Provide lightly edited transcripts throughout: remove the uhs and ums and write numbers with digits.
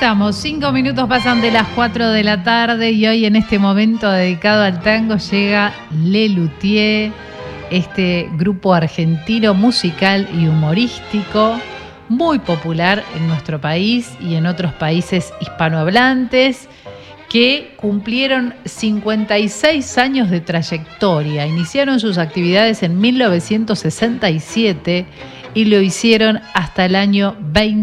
estamos, 5 minutos pasan de las 4 de la tarde y hoy en este momento dedicado al tango llega Les Luthiers, este grupo argentino musical y humorístico muy popular en nuestro país y en otros países hispanohablantes que cumplieron 56 años de trayectoria. Iniciaron sus actividades en 1967 y lo hicieron hasta el año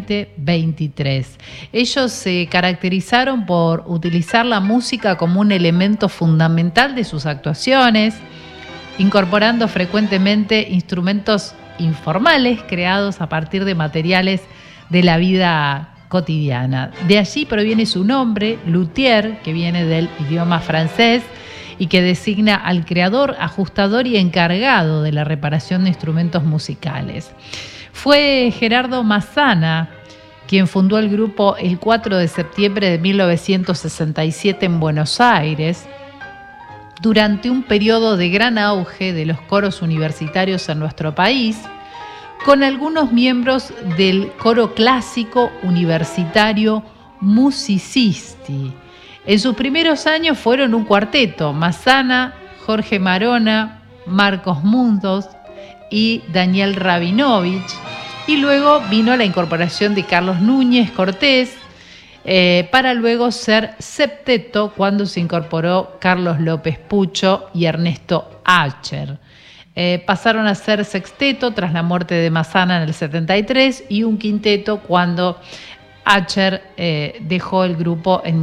2023. Ellos se caracterizaron por utilizar la música como un elemento fundamental de sus actuaciones, incorporando frecuentemente instrumentos informales creados a partir de materiales de la vida cotidiana. De allí proviene su nombre, luthier, que viene del idioma francés y que designa al creador, ajustador y encargado de la reparación de instrumentos musicales. Fue Gerardo Massana quien fundó el grupo el 4 de septiembre de 1967 en Buenos Aires, durante un periodo de gran auge de los coros universitarios en nuestro país, con algunos miembros del coro clásico universitario Musicisti. En sus primeros años fueron un cuarteto: Massana, Jorge Marona, Marcos Mundos y Daniel Rabinovich, y luego vino la incorporación de Carlos Núñez Cortés, para luego ser septeto cuando se incorporó Carlos López Pucho y Ernesto Acher. Pasaron a ser sexteto tras la muerte de Massana en el 73 y un quinteto cuando Acher dejó el grupo en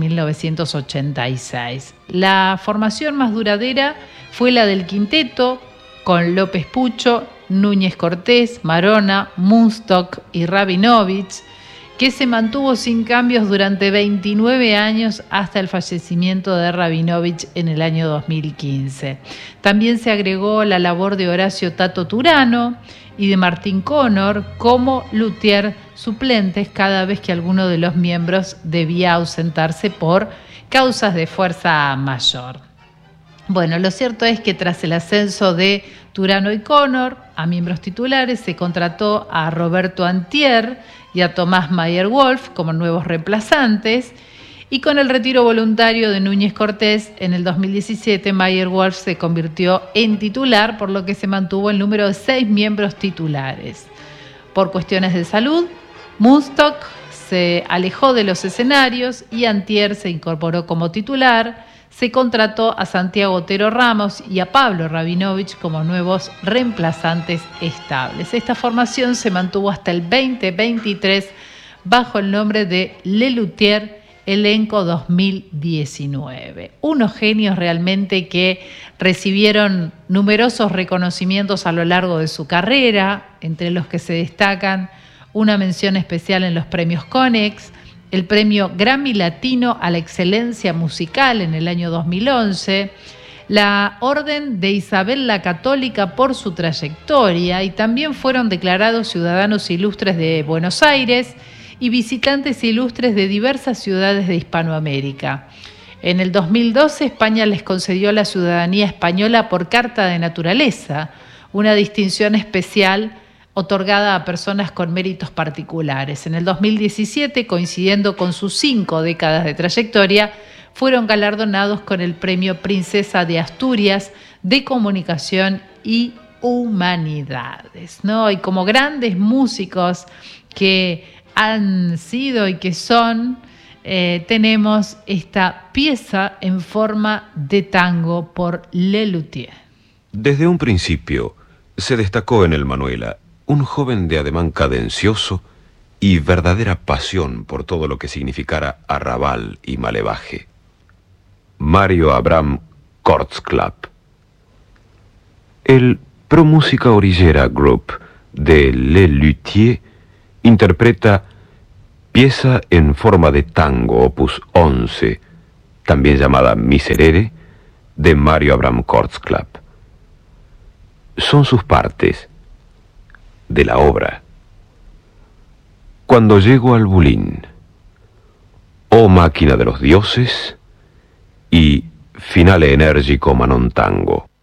1986. La formación más duradera fue la del quinteto, con López Pucho, Núñez Cortés, Marona, Munstock y Rabinovich, que se mantuvo sin cambios durante 29 años hasta el fallecimiento de Rabinovich en el año 2015. También se agregó la labor de Horacio Tato Turano y de Martín Connor como luthier suplentes cada vez que alguno de los miembros debía ausentarse por causas de fuerza mayor. Bueno, lo cierto es que tras el ascenso de Turano y Connor a miembros titulares, se contrató a Roberto Antier y a Tomás Mayer-Wolf como nuevos reemplazantes, y con el retiro voluntario de Núñez Cortés en el 2017, Mayer-Wolf se convirtió en titular, por lo que se mantuvo el número de 6 miembros titulares. Por cuestiones de salud, Munstock se alejó de los escenarios y Antier se incorporó como titular. Se contrató a Santiago Otero Ramos y a Pablo Rabinovich como nuevos reemplazantes estables. Esta formación se mantuvo hasta el 2023 bajo el nombre de Les Luthiers Elenco 2019. Unos genios realmente que recibieron numerosos reconocimientos a lo largo de su carrera, entre los que se destacan una mención especial en los premios Konex, el premio Grammy Latino a la excelencia musical en el año 2011, la Orden de Isabel la Católica por su trayectoria, y también fueron declarados ciudadanos ilustres de Buenos Aires y visitantes ilustres de diversas ciudades de Hispanoamérica. En el 2012, España les concedió la ciudadanía española por Carta de Naturaleza, una distinción especial otorgada a personas con méritos particulares. En el 2017, coincidiendo con sus 5 décadas de trayectoria, fueron galardonados con el Premio Princesa de Asturias de Comunicación y Humanidades, ¿no? Y como grandes músicos que han sido y que son, tenemos esta pieza en forma de tango por Les Luthiers. Desde un principio se destacó en el Manuela un joven de ademán cadencioso y verdadera pasión por todo lo que significara arrabal y malevaje. Mario Abram Kortzklapp. El Pro Música Orillera Group de Les Luthiers interpreta pieza en forma de tango, opus 11, también llamada Miserere, de Mario Abram Kortzklapp. Son sus partes de la obra: Cuando llego al Bulín, Oh máquina de los dioses, y Finale enérgico ma non tango.